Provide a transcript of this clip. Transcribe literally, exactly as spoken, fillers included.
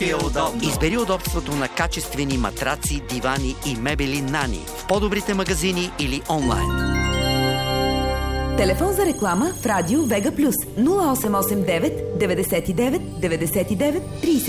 Избери удобството на качествени матраци, дивани и мебели Нани в по-добрите магазини или онлайн. Телефон за реклама в радио Вега Плюс нула осем осем девет деветдесет и девет деветдесет и девет тридесет